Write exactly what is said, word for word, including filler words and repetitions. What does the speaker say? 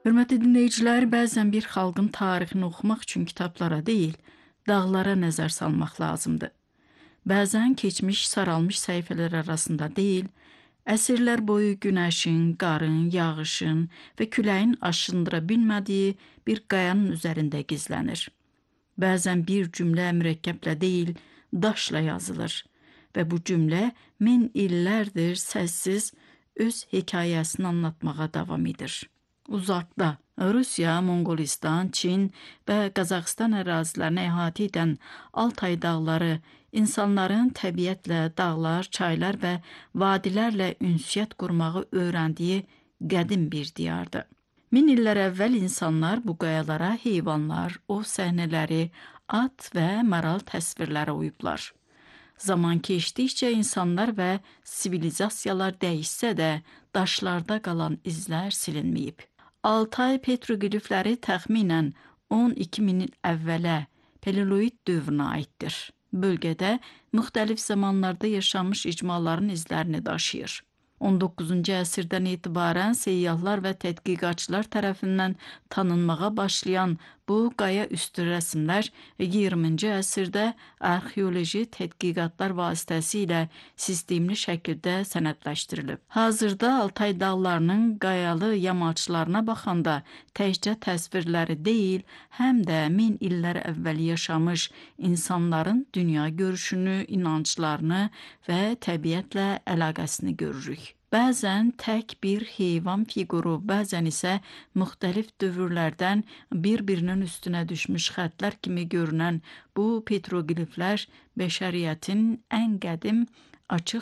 Hörmətli dinləyicilər, bəzən bir xalqın tarixini oxumaq üçün kitablara deyil, dağlara nəzər salmaq lazımdır. Bəzən keçmiş saralmış səhifələr arasında deyil, əsrlər boyu günəşin, qarın, yağışın və küləyin aşındıra bilmədiyi bir qayanın üzərində gizlənir. Bəzən bir cümlə mürəkkəblə deyil, daşla yazılır və bu cümlə min illərdir səssiz öz hekayəsini anlatmağa davam edir. Uzaqda Rusiya, Monqolistan, Çin və Qazaxıstan ərazilərini əhatə edən Altay dağları insanların təbiətlə, dağlar, çaylar və vadilərlə ünsiyyət qurmağı öyrəndiyi qədim bir diyardır. Min illər əvvəl insanlar bu qayalara heyvanlar, ov səhnələri, at və maral təsvirləri uyublar. Zaman keçdikcə insanlar və sivilizasiyalar dəyişsə də, daşlarda qalan izlər silinməyib. Altay petroqlifləri təxminən on iki min il əvvələ Paleolit dövrünə aiddir. Bölgədə müxtəlif zamanlarda yaşanmış icmaların izlərini daşıyır. on doqquzuncu əsrdən etibarən səyyahlar və tədqiqatçılar tərəfindən tanınmağa başlayan bu qaya üstü rəsmlər iyirminci əsrdə arxeoloji tədqiqatlar vasitəsilə sistemli şəkildə sənədləşdirilib. Hazırda Altay dağlarının qayalı yamaçlarına baxanda təkcə təsvirləri deyil, həm də min illər əvvəl yaşamış insanların dünya görüşünü, inanclarını və təbiətlə əlaqəsini görürük. Bəzən tək bir heyvan fiquru, bəzən isə müxtəlif dövrlərdən bir-birinin üstünə düşmüş xətlər kimi görünən bu petroqliflər bəşəriyyətin ən qədim açıq